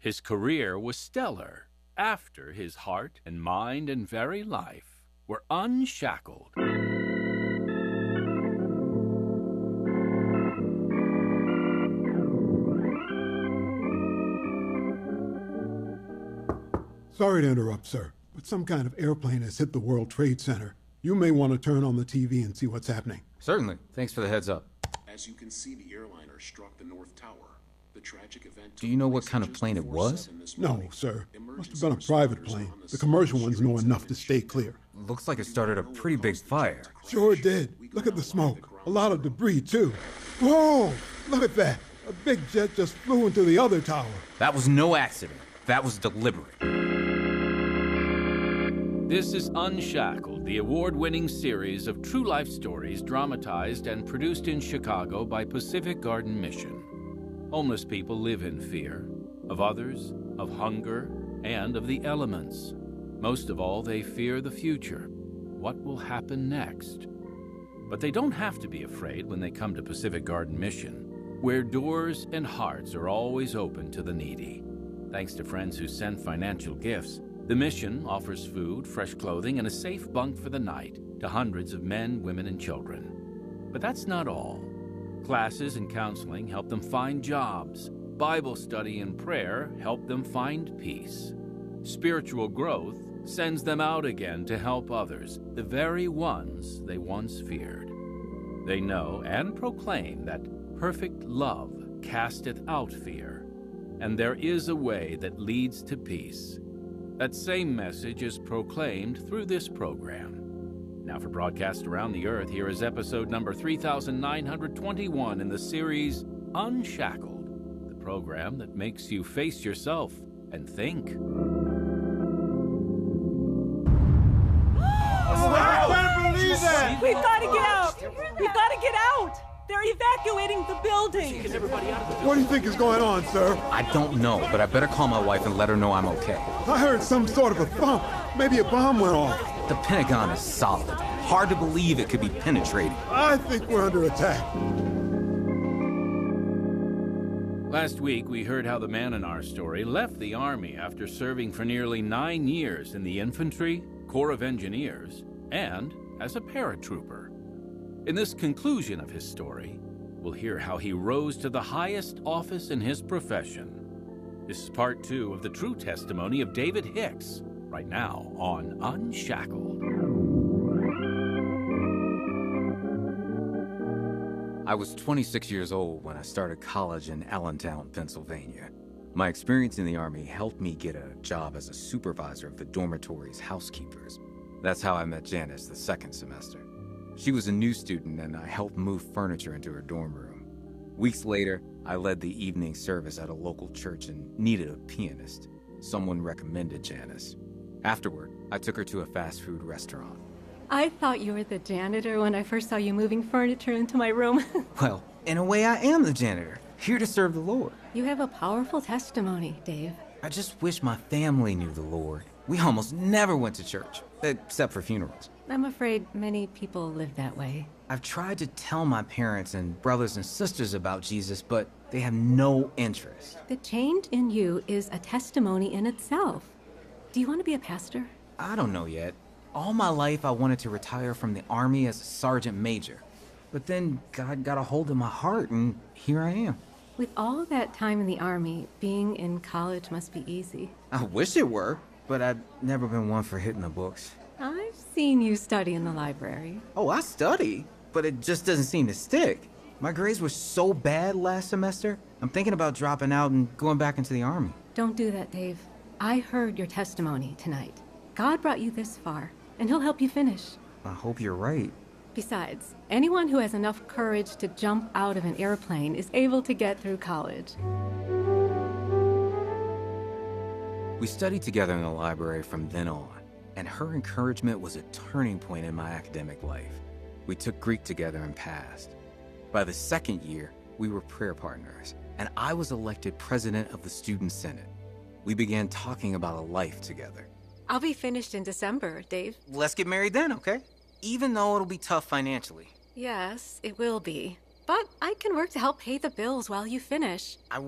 His career was stellar after his heart and mind and very life were unshackled. Sorry to interrupt, sir, but some kind of airplane has hit the World Trade Center. You may want to turn on the TV and see what's happening. Certainly. Thanks for the heads up. As you can see, the airliner struck the North Tower. The tragic event. Do you know what kind of plane it was? No, sir. Must have been a private plane. The commercial ones know enough to stay clear. Looks like it started a pretty big fire. Sure did. Look at the smoke. A lot of debris, too. Whoa! Look at that. A big jet just flew into the other tower. That was no accident. That was deliberate. This is Unshackled, the award-winning series of true life stories dramatized and produced in Chicago by Pacific Garden Mission. Homeless people live in fear of others, of hunger, and of the elements. Most of all, they fear the future. What will happen next? But they don't have to be afraid when they come to Pacific Garden Mission, where doors and hearts are always open to the needy. Thanks to friends who send financial gifts, the mission offers food, fresh clothing, and a safe bunk for the night to hundreds of men, women, and children. But that's not all. Classes and counseling help them find jobs. Bible study and prayer help them find peace. Spiritual growth sends them out again to help others, the very ones they once feared. They know and proclaim that perfect love casteth out fear, and there is a way that leads to peace. That same message is proclaimed through this program. Now for broadcast around the earth, here is episode number 3921 in the series Unshackled, the program that makes you face yourself and think. I can't believe that! We've got to get out! We've got to get out! They're evacuating the building! What do you think is going on, sir? I don't know, but I better call my wife and let her know I'm okay. I heard some sort of a thump. Maybe a bomb went off. The Pentagon is solid. Hard to believe it could be penetrated. I think we're under attack. Last week, we heard how the man in our story left the Army after serving for nearly 9 years in the infantry, Corps of Engineers, and as a paratrooper. In this conclusion of his story, we'll hear how he rose to the highest office in his profession. This is part 2 of the true testimony of David Hicks, right now on Unshackled. I was 26 years old when I started college in Allentown, Pennsylvania. My experience in the Army helped me get a job as a supervisor of the dormitory's housekeepers. That's how I met Janice the second semester. She was a new student, and I helped move furniture into her dorm room. Weeks later, I led the evening service at a local church and needed a pianist. Someone recommended Janice. Afterward, I took her to a fast food restaurant. I thought you were the janitor when I first saw you moving furniture into my room. Well, in a way, I am the janitor, here to serve the Lord. You have a powerful testimony, Dave. I just wish my family knew the Lord. We almost never went to church, except for funerals. I'm afraid many people live that way. I've tried to tell my parents and brothers and sisters about Jesus, but they have no interest. The change in you is a testimony in itself. Do you want to be a pastor? I don't know yet. All my life, I wanted to retire from the Army as a sergeant major. But then God got a hold of my heart, and here I am. With all that time in the Army, being in college must be easy. I wish it were, but I've never been one for hitting the books. I've seen you study in the library. Oh, I study, but it just doesn't seem to stick. My grades were so bad last semester, I'm thinking about dropping out and going back into the Army. Don't do that, Dave. I heard your testimony tonight. God brought you this far, and he'll help you finish. I hope you're right. Besides, anyone who has enough courage to jump out of an airplane is able to get through college. We studied together in the library from then on, and her encouragement was a turning point in my academic life. We took Greek together and passed. By the second year, we were prayer partners, and I was elected president of the Student Senate. We began talking about a life together. I'll be finished in December, Dave. Let's get married then, okay? Even though it'll be tough financially. Yes, it will be. But I can work to help pay the bills while you finish. I